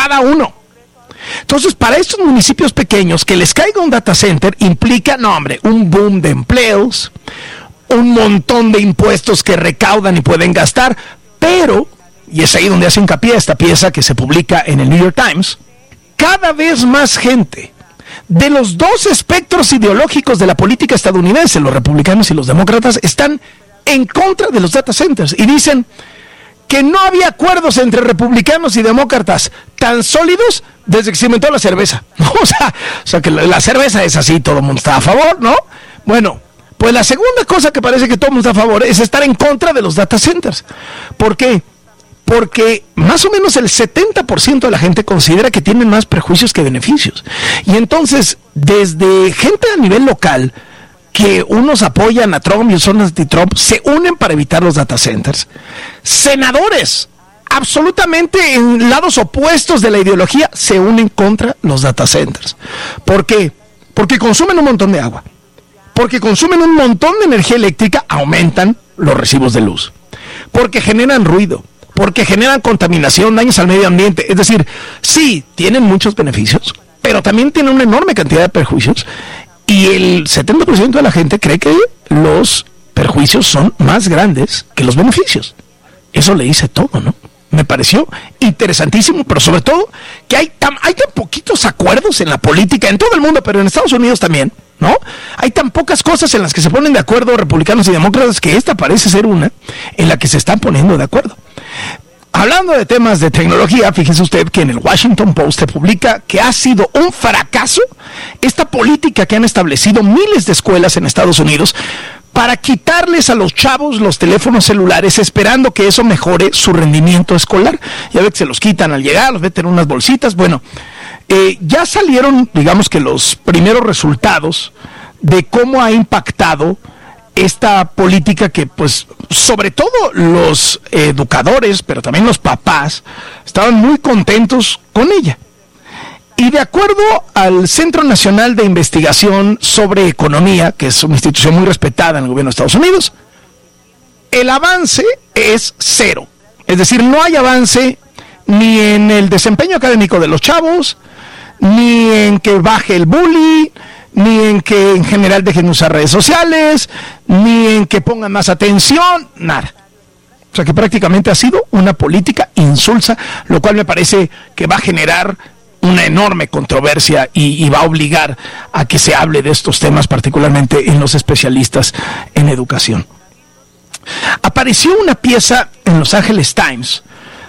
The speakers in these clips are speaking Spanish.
cada uno. Entonces, para estos municipios pequeños, que les caiga un data center implica, un boom de empleos, un montón de impuestos que recaudan y pueden gastar, pero, y es ahí donde hace hincapié esta pieza que se publica en el New York Times, cada vez más gente de los dos espectros ideológicos de la política estadounidense, los republicanos y los demócratas, están en contra de los data centers y dicen que no había acuerdos entre republicanos y demócratas tan sólidos desde que se inventó la cerveza. O sea que la cerveza es así, todo el mundo está a favor, ¿no? Bueno, pues la segunda cosa que parece que todo el mundo está a favor es estar en contra de los data centers. ¿Por qué? Porque más o menos el 70% de la gente considera que tienen más prejuicios que beneficios. Y entonces, desde gente a nivel local, que unos apoyan a Trump y otros anti-Trump, se unen para evitar los data centers. Senadores, absolutamente en lados opuestos de la ideología, se unen contra los data centers. ¿Por qué? Porque consumen un montón de agua. Porque consumen un montón de energía eléctrica, aumentan los recibos de luz. Porque generan ruido. Porque generan contaminación, daños al medio ambiente. Es decir, sí, tienen muchos beneficios, pero también tienen una enorme cantidad de perjuicios. Y el 70% de la gente cree que los perjuicios son más grandes que los beneficios. Eso le dice todo, ¿no? Me pareció interesantísimo, pero sobre todo que hay tan poquitos acuerdos en la política, en todo el mundo, pero en Estados Unidos también, ¿no? Hay tan pocas cosas en las que se ponen de acuerdo republicanos y demócratas que esta parece ser una en la que se están poniendo de acuerdo. Hablando de temas de tecnología, fíjese usted que en el Washington Post se publica que ha sido un fracaso esta política que han establecido miles de escuelas en Estados Unidos para quitarles a los chavos los teléfonos celulares, esperando que eso mejore su rendimiento escolar. Ya ve que se los quitan al llegar, los meten en unas bolsitas. Bueno, ya salieron, digamos que los primeros resultados de cómo ha impactado esta política que, pues, sobre todo los educadores, pero también los papás, estaban muy contentos con ella. Y de acuerdo al Centro Nacional de Investigación sobre Economía, que es una institución muy respetada en el gobierno de Estados Unidos, el avance es cero. Es decir, no hay avance ni en el desempeño académico de los chavos, ni en que baje el bullying, ni en que en general dejen usar redes sociales, ni en que pongan más atención, nada. O sea que prácticamente ha sido una política insulsa, lo cual me parece que va a generar una enorme controversia y va a obligar a que se hable de estos temas, particularmente en los especialistas en educación. Apareció una pieza en Los Angeles Times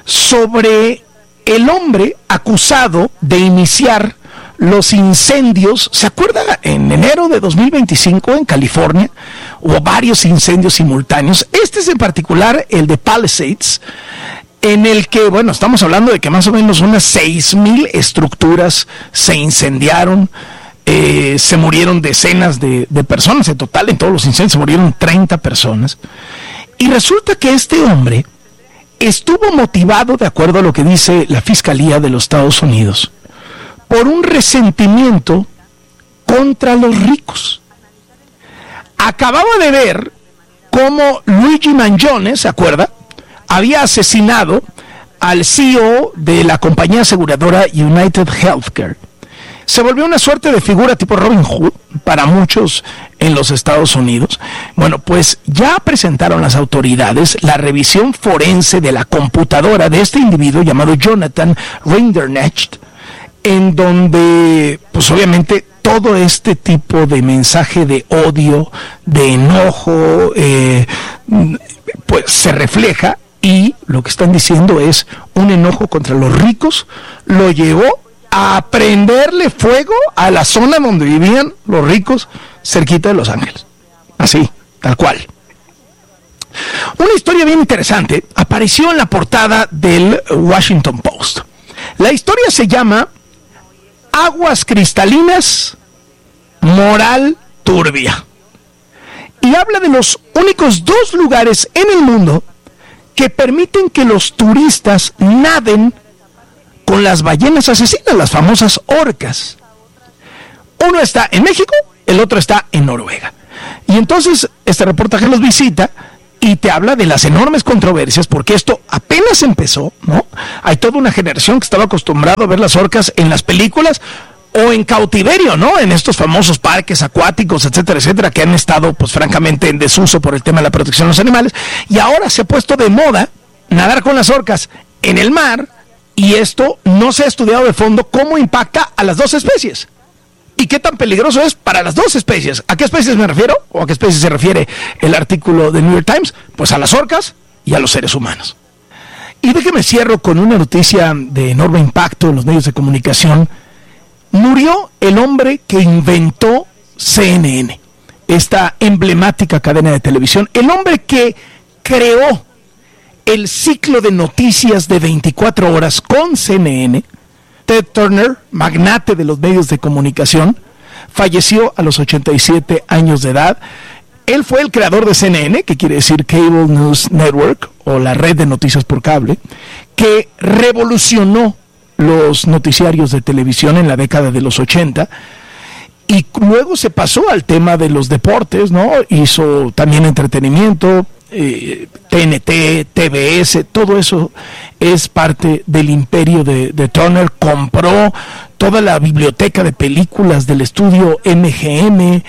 sobre el hombre acusado de iniciar los incendios. ¿Se acuerda? En enero de 2025 en California hubo varios incendios simultáneos. Este es en particular el de Palisades, en el que, bueno, estamos hablando de que más o menos unas 6,000 estructuras se incendiaron. Se murieron decenas de personas. En total, en todos los incendios se murieron 30 personas. Y resulta que este hombre estuvo motivado, de acuerdo a lo que dice la Fiscalía de los Estados Unidos, por un resentimiento contra los ricos. Acababa de ver cómo Luigi Mangione, ¿se acuerda?, había asesinado al CEO de la compañía aseguradora United Healthcare. Se volvió una suerte de figura tipo Robin Hood para muchos en los Estados Unidos. Bueno, pues ya presentaron las autoridades la revisión forense de la computadora de este individuo llamado Jonathan Rinderknecht, en donde, pues obviamente, todo este tipo de mensaje de odio, de enojo, pues se refleja, y lo que están diciendo es un enojo contra los ricos lo llevó a prenderle fuego a la zona donde vivían los ricos, cerquita de Los Ángeles. Así, tal cual. Una historia bien interesante apareció en la portada del Washington Post. La historia se llama Aguas cristalinas, moral turbia. Y habla de los únicos 2 lugares en el mundo que permiten que los turistas naden con las ballenas asesinas, las famosas orcas. Uno está en México, el otro está en Noruega. Y entonces este reportaje los visita y te habla de las enormes controversias, porque esto apenas empezó, ¿no? Hay toda una generación que estaba acostumbrada a ver las orcas en las películas o en cautiverio, ¿no? En estos famosos parques acuáticos, etcétera, etcétera, que han estado, pues francamente, en desuso por el tema de la protección de los animales, y ahora se ha puesto de moda nadar con las orcas en el mar, y esto no se ha estudiado de fondo cómo impacta a las dos especies. ¿Y qué tan peligroso es para las dos especies? ¿A qué especies me refiero? ¿O a qué especies se refiere el artículo de New York Times? Pues a las orcas y a los seres humanos. Y déjeme cierro con una noticia de enorme impacto en los medios de comunicación. Murió el hombre que inventó CNN, esta emblemática cadena de televisión. El hombre que creó el ciclo de noticias de 24 horas con CNN. Ted Turner, magnate de los medios de comunicación, falleció a los 87 años de edad. Él fue el creador de CNN, que quiere decir Cable News Network, o la red de noticias por cable, que revolucionó los noticiarios de televisión en la década de los 80, y luego se pasó al tema de los deportes, ¿no? Hizo también entretenimiento, TNT, TBS, todo eso es parte del imperio de Turner. Compró toda la biblioteca de películas del estudio MGM.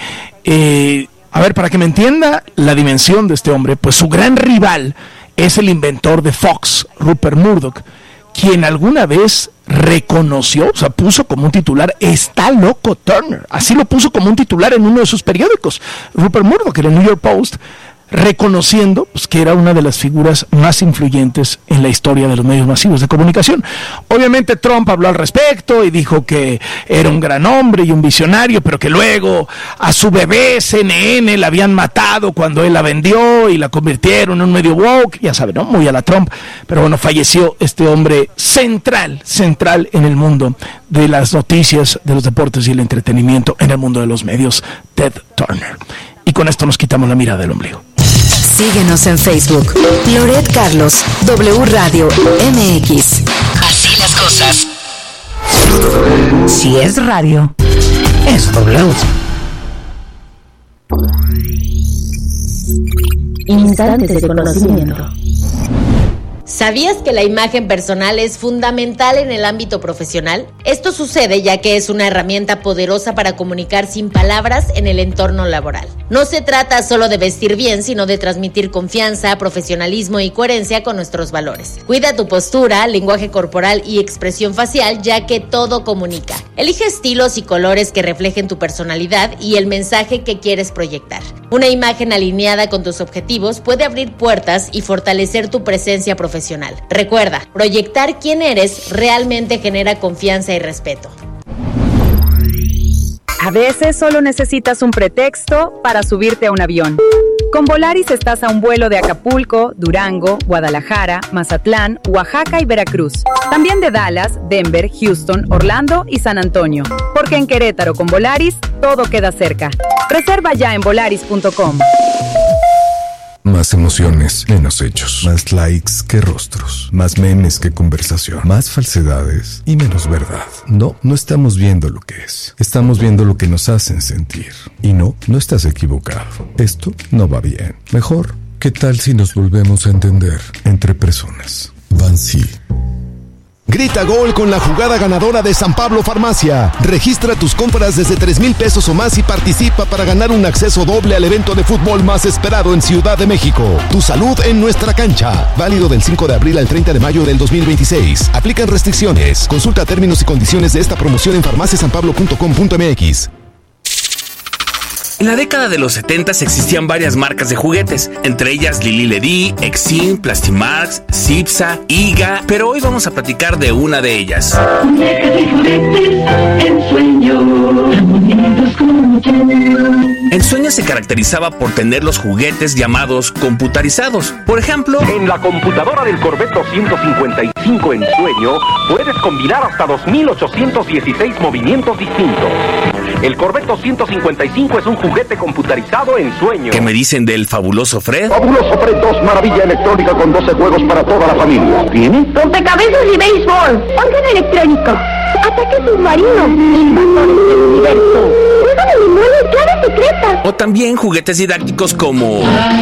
A ver, para que me entienda la dimensión de este hombre, pues su gran rival es el inventor de Fox, Rupert Murdoch, quien alguna vez reconoció, o sea, puso como un titular, está loco Turner, así lo puso como un titular en uno de sus periódicos, Rupert Murdoch, en el New York Post, reconociendo pues, que era una de las figuras más influyentes en la historia de los medios masivos de comunicación. Obviamente Trump habló al respecto y dijo que era un gran hombre y un visionario, pero que luego a su bebé CNN la habían matado cuando él la vendió y la convirtieron en un medio woke, ya saben, ¿no? Muy a la Trump. Pero bueno, falleció este hombre central en el mundo de las noticias, de los deportes y el entretenimiento, en el mundo de los medios, Ted Turner. Y con esto nos quitamos la mirada del ombligo. Síguenos en Facebook, Loret Carlos, W Radio MX. Así las cosas. Si es radio, es W. Instantes de conocimiento. ¿Sabías que la imagen personal es fundamental en el ámbito profesional? Esto sucede ya que es una herramienta poderosa para comunicar sin palabras en el entorno laboral. No se trata solo de vestir bien, sino de transmitir confianza, profesionalismo y coherencia con nuestros valores. Cuida tu postura, lenguaje corporal y expresión facial, ya que todo comunica. Elige estilos y colores que reflejen tu personalidad y el mensaje que quieres proyectar. Una imagen alineada con tus objetivos puede abrir puertas y fortalecer tu presencia profesional. Recuerda, proyectar quién eres realmente genera confianza y respeto. A veces solo necesitas un pretexto para subirte a un avión. Con Volaris estás a un vuelo de Acapulco, Durango, Guadalajara, Mazatlán, Oaxaca y Veracruz. También de Dallas, Denver, Houston, Orlando y San Antonio. Porque en Querétaro con Volaris todo queda cerca. Reserva ya en volaris.com. Más emociones, menos hechos. Más likes que rostros. Más memes que conversación. Más falsedades y menos verdad. No estamos viendo lo que es. Estamos viendo lo que nos hacen sentir. Y no estás equivocado. Esto no va bien. Mejor, ¿qué tal si nos volvemos a entender entre personas? Bansi. Grita gol con la jugada ganadora de San Pablo Farmacia. Registra tus compras desde 3,000 pesos o más y participa para ganar un acceso doble al evento de fútbol más esperado en Ciudad de México. Tu salud en nuestra cancha. Válido del 5 de abril al 30 de mayo del 2026. Aplican restricciones. Consulta términos y condiciones de esta promoción en farmaciasanpablo.com.mx. En la década de los 70 existían varias marcas de juguetes, entre ellas Lili Ledy, Exim, Plastimax, Cipsa, Iga, pero hoy vamos a platicar de una de ellas. Ensueño se caracterizaba por tener los juguetes llamados computarizados. Por ejemplo, en la computadora del Corvette 255 Ensueño puedes combinar hasta 2,816 movimientos distintos. El Corvette 255 es un juguete computarizado en sueño. ¿Qué me dicen del fabuloso Fred? Fabuloso Fred 2, maravilla electrónica con 12 juegos para toda la familia. ¿Tiene? Rompecabezas y béisbol. Órgano electrónico. Ataque submarino. Invasores del universo. Juego de limones, claves secretas. O también juguetes didácticos como